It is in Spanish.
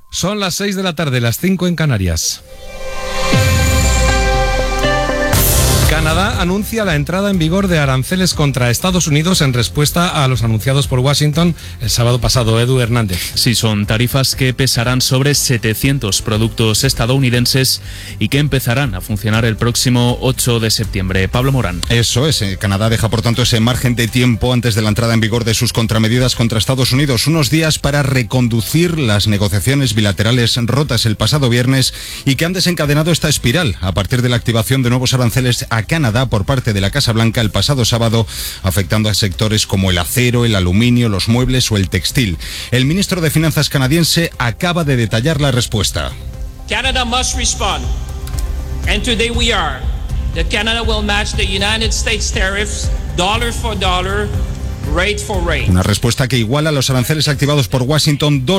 Son las 6 de la tarde, las 5 en Canarias. Canadá anuncia la entrada en vigor de aranceles contra Estados Unidos en respuesta a los anunciados por Washington el sábado pasado. Edu Hernández. Sí, son tarifas que pesarán sobre 700 productos estadounidenses y que empezarán a funcionar el próximo 8 de septiembre. Pablo Morán. Eso es, Canadá deja por tanto ese margen de tiempo antes de la entrada en vigor de sus contramedidas contra Estados Unidos, unos días para reconducir las negociaciones bilaterales rotas el pasado viernes y que han desencadenado esta espiral a partir de la activación de nuevos aranceles a Canadá por parte de la Casa Blanca el pasado sábado, afectando a sectores como el acero, el aluminio, los muebles o el textil. El ministro de Finanzas canadiense acaba de detallar la respuesta. Canada must respond, and today we are. That Canada will match the United States tariffs dollar for dollar, rate for rate. Una respuesta que iguala los aranceles activados por Washington